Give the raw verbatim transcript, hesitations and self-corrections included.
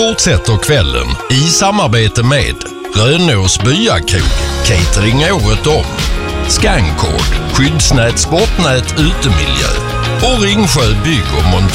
Fortsätter kvällen i samarbete med Rönås Byakrog, catering året om, Scancode, skyddsnät, sportnät, utemiljö och Ringsjö Bygg och Montör.